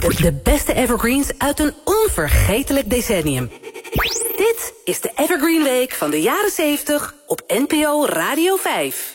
De beste evergreens uit een onvergetelijk decennium. Dit is de Evergreen Week van de jaren 70 op NPO Radio 5.